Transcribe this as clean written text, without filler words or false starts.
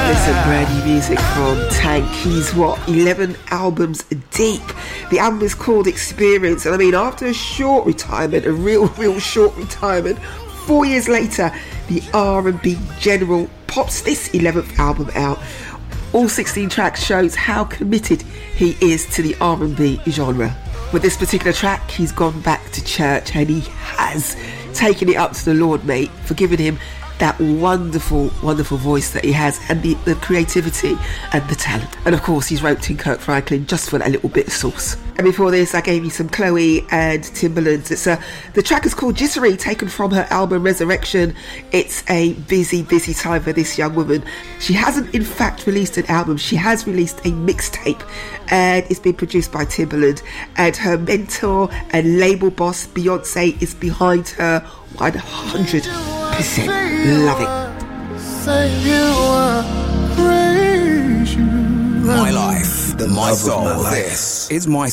Listen, brand new music from Tank. He's 11 albums deep. The album is called Experience, and I mean, after a short retirement, a real short retirement, 4 years later, the R&B general pops this 11th album out. All 16 tracks shows how committed he is to the R&B genre. With this particular track, he's gone back to church, and he has taken it up to the Lord, mate, for giving him that wonderful voice that he has, and the creativity and the talent. And of course, he's roped in Kirk Franklin just for that little bit of sauce. And before this, I gave you some Chloe and Timbaland. The track is called Jittery, taken from her album Resurrection. It's a busy time for this young woman. She hasn't in fact released an album. She has released a mixtape, and it's been produced by Timbaland, and her mentor and label boss Beyonce is behind her 100%. Love it. My life, my soul. This is my